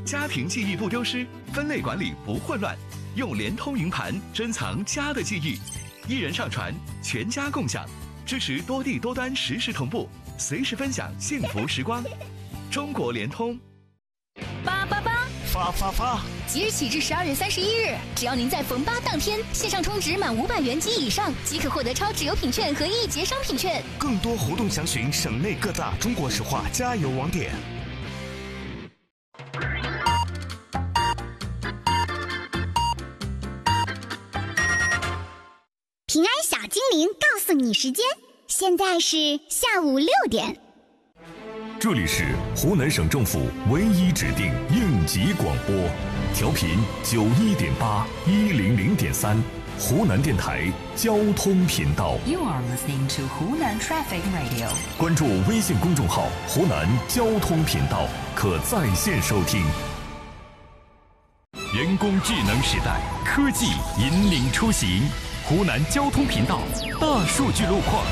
家庭记忆不丢失，分类管理不混乱，用联通云盘珍藏家的记忆，一人上传，全家共享，支持多地多端实时同步，随时分享幸福时光。中国联通。 发！ 即日起至12月31日，只要您在逢8当天线上充值满500元及以上，即可获得超值油品券和1节商品券。 更多活动详询省内各大中国石化加油网点。 平安小精灵告诉你时间，现在是下午6点。 这里是湖南省政府唯一指定应急广播，调频91.8、100.3，湖南电台交通频道。 You are listening to 湖南 Traffic Radio。 关注微信公众号“湖南交通频道”，可在线收听。人工智能时代，科技引领出行。湖南交通频道大数据路况。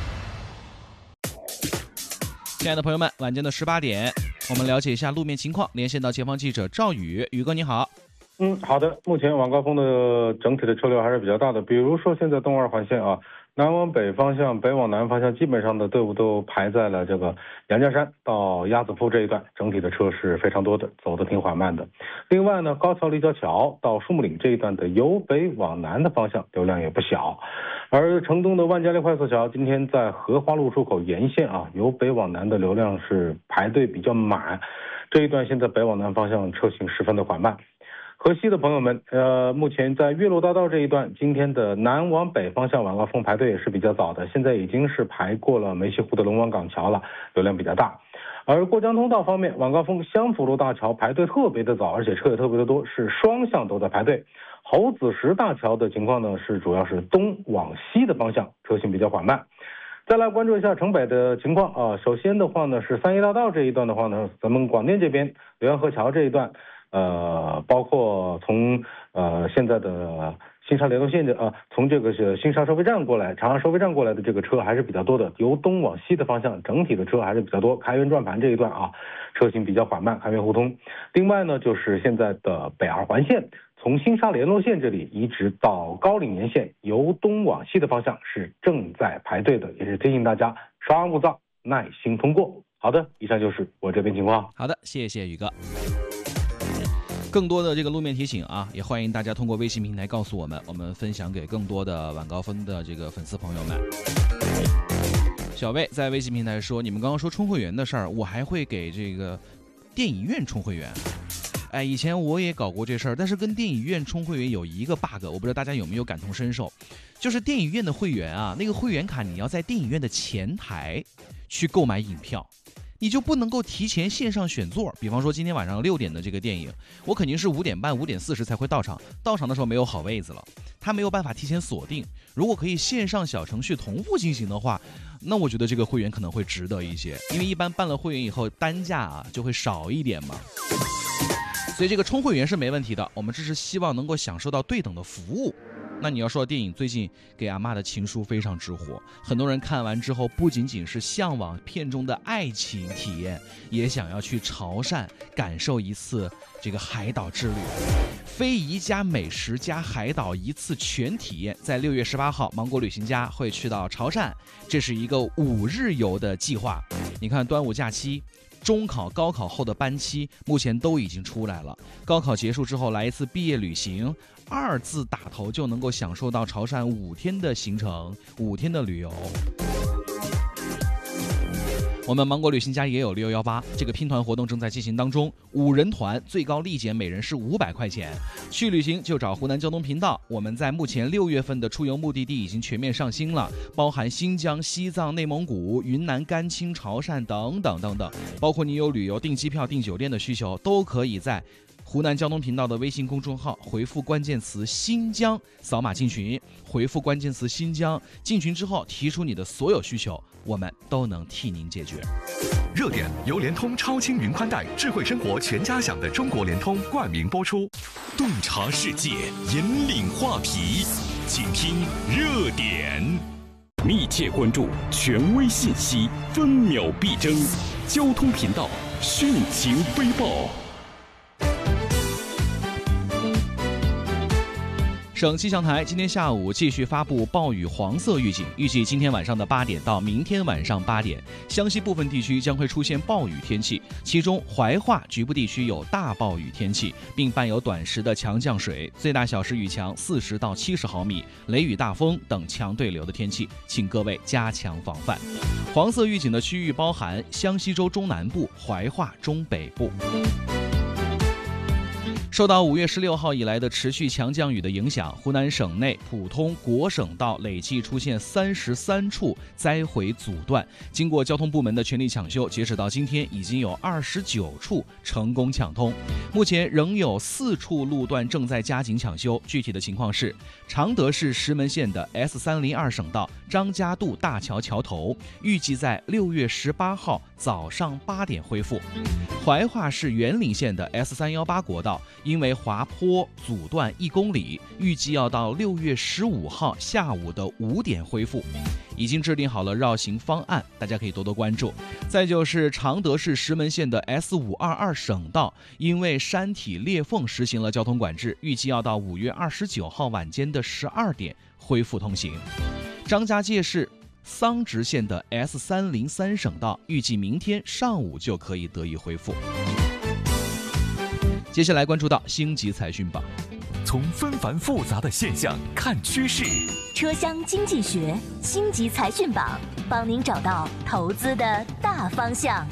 亲爱的朋友们，晚间的18点，我们了解一下路面情况，连线到前方记者赵宇。宇哥你好。 好的，目前晚高峰的整体的车流还是比较大的，比如说现在东二环线啊，南往北方向、北往南方向，基本上的队伍都排在了这个杨家山到鸭子铺这一段，整体的车是非常多的，走得挺缓慢的。另外呢，高桥立交桥到树木岭这一段的由北往南的方向流量也不小。而城东的万家烈快速桥今天在荷花路出口沿线啊，由北往南的流量是排队比较满，这一段现在北往南方向车行十分的缓慢。河西的朋友们，目前在岳麓大道这一段，今天的南往北方向晚高峰排队也是比较早的，现在已经是排过了梅溪湖的龙王港桥了，流量比较大。而过江通道方面，晚高峰湘福路大桥排队特别的早，而且车也特别的多，是双向都在排队。侯子石大桥的情况呢，是主要是东往西的方向，车行比较缓慢。再来关注一下城北的情况啊，首先的话呢，是三一大道这一段的话呢，咱们广电这边浏阳河桥这一段，包括从现在的新沙联络线的从这个是新沙收费站过来，长安收费站过来的这个车还是比较多的，由东往西的方向整体的车还是比较多。开元转盘这一段啊，车行比较缓慢，开元互通。另外呢，就是现在的北二环线，从新沙联络线这里一直到高岭沿线，由东往西的方向是正在排队的，也是提醒大家稍安勿躁，耐心通过。好的，以上就是我这边情况。 好的，谢谢宇哥。更多的这个路面提醒啊，也欢迎大家通过微信平台告诉我们，我们分享给更多的晚高峰的这个粉丝朋友们。小魏在微信平台说，你们刚刚说充会员的事儿，我还会给这个电影院充会员。哎，以前我也搞过这事儿，但是跟电影院充会员有一个 bug， 我不知道大家有没有感同身受，就是电影院的会员啊，那个会员卡你要在电影院的前台去购买影票，你就不能够提前线上选座。比方说今天晚上6点的这个电影，我肯定是5点半、5点40才会到场，到场的时候没有好位子了，他没有办法提前锁定。如果可以线上小程序同步进行的话，那我觉得这个会员可能会值得一些，因为一般办了会员以后单价啊就会少一点嘛。所以这个充会员是没问题的，我们只是希望能够享受到对等的服务。那你要说到电影，最近给阿嬷的情书非常之火，很多人看完之后不仅仅是向往片中的爱情体验，也想要去潮汕感受一次这个海岛之旅，非遗加美食加海岛一次全体验。在6月18号，芒果旅行家会去到潮汕，这是一个5日游的计划。你看端午假期、中考、高考后的班期目前都已经出来了，高考结束之后来一次毕业旅行，2字打头就能够享受到潮汕5天的行程，5天的旅游。我们芒果旅行家也有6618这个拼团活动正在进行当中，5人团最高立减每人是500块钱。去旅行就找湖南交通频道，我们在目前6月份的出游目的地已经全面上新了，包含新疆、西藏、内蒙古、云南、甘青、潮汕等等等等，包括你有旅游、订机票、订酒店的需求，都可以在湖南交通频道的微信公众号回复关键词新疆，扫码进群，回复关键词新疆，进群之后提出你的所有需求，我们都能替您解决。 热点由联通超轻云宽带，智慧生活全家享的中国联通冠名播出。 洞察世界，引领话题，请听热点。密切关注权威信息，分秒必争。交通频道迅情飞报。 省气象台今天下午继续发布暴雨黄色预警，预计今天晚上的8点到明天晚上8点，湘西部分地区将会出现暴雨天气，其中怀化局部地区有大暴雨天气，并伴有短时的强降水，最大小时雨强40到70毫米，雷雨大风等强对流的天气，请各位加强防范。黄色预警的区域包含湘西州中南部、怀化中北部。受到5月16号以来的持续强降雨的影响，湖南省内普通国省道累计出现33处灾毁阻断。经过交通部门的全力抢修，截止到今天已经有29处成功抢通。目前仍有4处路段正在加紧抢修，具体的情况是：常德市石门县的 S302省道张家渡大桥桥头，预计在6月18号早上8点恢复；怀化市圆岭县的 S318国道因为滑坡阻断1公里，预计要到6月15号下午的5点恢复，已经制定好了绕行方案，大家可以多多关注。再就是常德市石门县的 S522省道，因为山体裂缝实行了交通管制，预计要到5月29号晚间的12点恢复通行。张家界市桑植县的 S303省道，预计明天上午就可以得以恢复。接下来关注到星级财讯榜， 从纷繁复杂的现象看趋势， 车厢经济学星级财讯榜，帮您找到投资的大方向。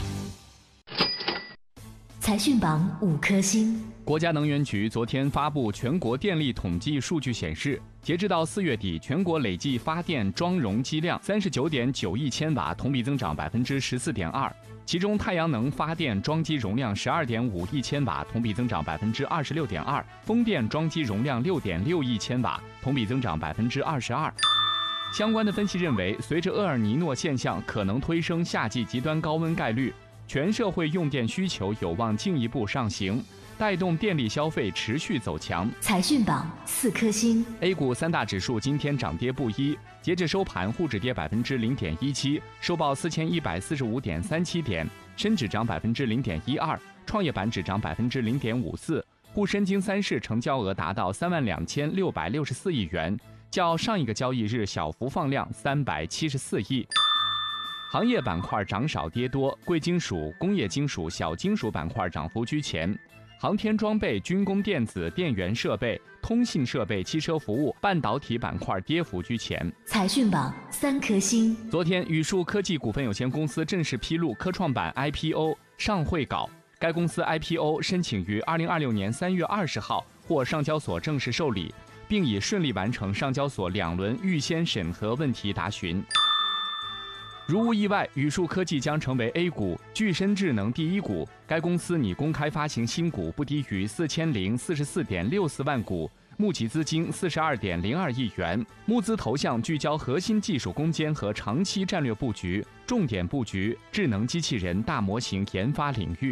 财讯榜5颗星。 国家能源局昨天发布全国电力统计数据显示，截至到4月底，全国累计发电装容机量39.9亿千瓦，同比增长14.2%。其中，太阳能发电装机容量12.5亿千瓦，同比增长26.2%；风电装机容量6.6亿千瓦，同比增长22%。相关的分析认为，随着厄尔尼诺现象可能推升夏季极端高温概率，全社会用电需求有望进一步上行，带动电力消费持续走强。 财讯榜4颗星。 A 股3大指数今天涨跌不一，截至收盘，沪指跌0.17%，收报4145.37点；深指涨0.12%，创业板指涨0.54%。沪深京3市成交额达到32664亿元，较上一个交易日小幅放量374亿。行业板块涨少跌多，贵金属、工业金属、小金属板块涨幅居前。航天装备、军工电子、电源设备、通信设备、汽车服务、半导体板块跌幅居前。 财讯榜3颗星。 昨天，宇树科技股份有限公司正式披露科创板 IPO 上会稿。该公司 IPO 申请于2026年3月20号获上交所正式受理，并已顺利完成上交所2轮预先审核问题答询。如无意外，宇树科技将成为 A 股具身智能第一股。该公司拟公开发行新股不低于4044.64万股，募集资金42.02亿元。募资投向聚焦核心技术攻坚和长期战略布局，重点布局智能机器人大模型研发领域。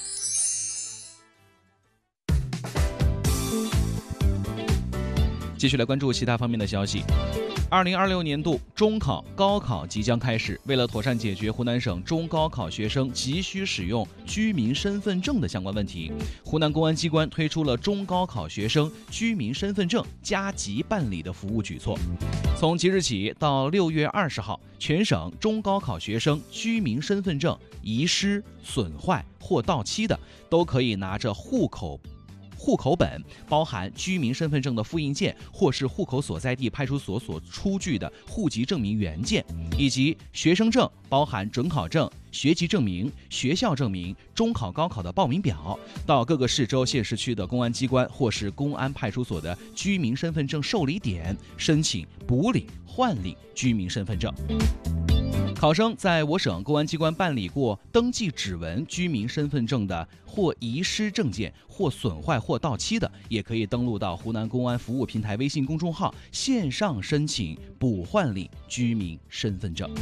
继续来关注其他方面的消息。2026年度中考、高考即将开始，为了妥善解决湖南省中高考学生急需使用居民身份证的相关问题，湖南公安机关推出了中高考学生居民身份证加急办理的服务举措。从即日起到6月20号，全省中高考学生居民身份证遗失、损坏或到期的，都可以拿着户口本，包含居民身份证的复印件，或是户口所在地派出所所出具的户籍证明原件，以及学生证，包含准考证、学籍证明、学校证明、中考、高考的报名表，到各个市州、县市区的公安机关或是公安派出所的居民身份证受理点申请补领、换领居民身份证。考生在我省公安机关办理过登记指纹居民身份证的，或遗失证件、或损坏或到期的，也可以登录到湖南公安服务平台微信公众号，线上申请补换领居民身份证。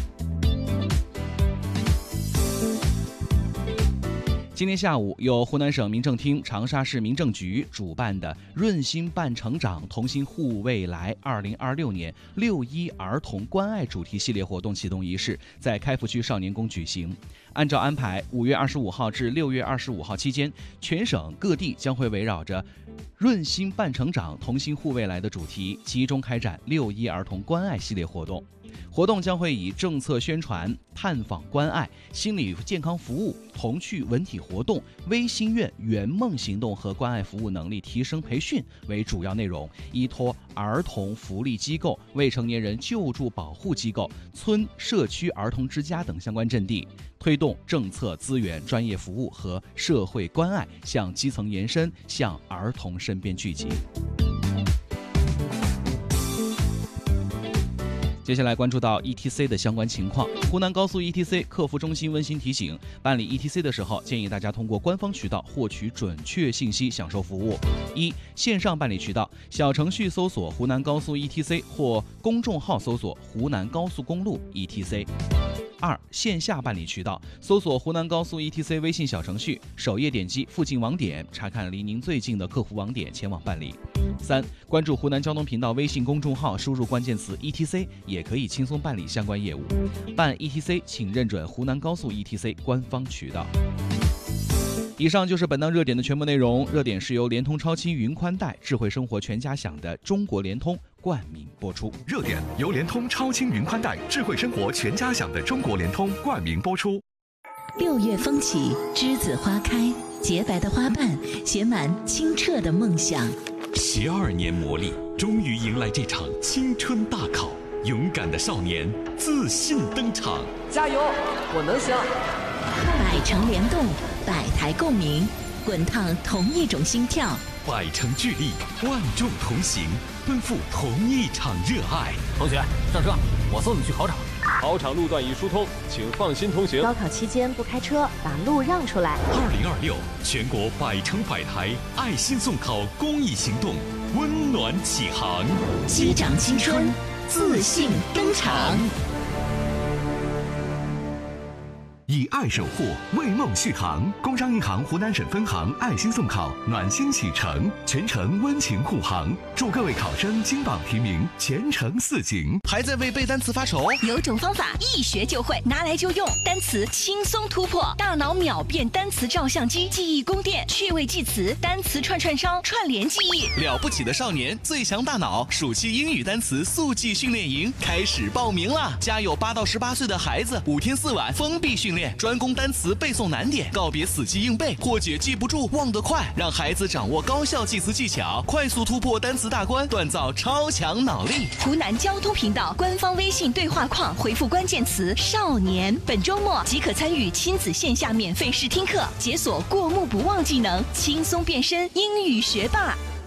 今天下午，由湖南省民政厅、长沙市民政局主办的“润心伴成长，同心护未来 ”2026年6·1儿童关爱主题系列活动启动仪式在开福区少年宫举行。 按照安排，5月25号至6月25号期间，全省各地将会围绕着润心伴成长，同心护未来的主题，集中开展6·1儿童关爱系列活动。活动将会以政策宣传、探访关爱、心理健康服务、童趣文体活动、微心愿圆梦行动和关爱服务能力提升培训为主要内容，依托儿童福利机构、未成年人救助保护机构、村社区儿童之家等相关阵地，推动政策资源、专业服务和社会关爱向基层延伸，向儿童身边聚集。接下来关注到 ETC 的相关情况。湖南高速 ETC 客服中心温馨提醒，办理 ETC 的时候，建议大家通过官方渠道获取准确信息，享受服务。1、线上办理渠道，小程序搜索湖南高速 ETC 或公众号搜索湖南高速公路 ETC。2、线下办理渠道，搜索湖南高速 ETC 微信小程序，首页点击附近网点，查看离您最近的客服网点，前往办理。3、关注湖南交通频道微信公众号，输入关键词 ETC， 也可以轻松办理相关业务。办 ETC， 请认准湖南高速 ETC 官方渠道。以上就是本档热点的全部内容。热点是由联通超轻云宽带智慧生活全家享的中国联通冠名播出。 热点由联通超轻云宽带智慧生活全家享的中国联通冠名播出。 6月风起，栀子花开，洁白的花瓣写满清澈的梦想。 12年磨砺，终于迎来这场青春大考。勇敢的少年自信登场， 加油，我能行！ 百城联动，百台共鸣，滚烫同一种心跳， 百城聚力，万众同行，奔赴同一场热爱。 同学，上车，我送你去考场。 考场路段已疏通，请放心通行。 高考期间不开车，把路让出来。 2026全国百城百台爱心送考公益行动温暖启航， 击掌青春，自信登场。 以爱守护，为梦续航。工商银行湖南省分行爱心送考暖心启程，全程温情护航，祝各位考生金榜题名，前程似锦。 还在为背单词发愁？ 有种方法一学就会，拿来就用，单词轻松突破，大脑秒变单词照相机，记忆宫殿，趣味记词，单词串烧，串联记忆。 了不起的少年，最强大脑，暑期英语单词速记训练营开始报名啦！家有8到18岁的孩子，5天4晚封闭训练。专攻单词背诵难点，告别死记硬背，破解记不住忘得快，让孩子掌握高效记词技巧，快速突破单词大关，锻造超强脑力。 湖南交通频道官方微信对话框回复关键词少年，本周末即可参与亲子线下免费试听课，解锁过目不忘技能，轻松变身英语学霸。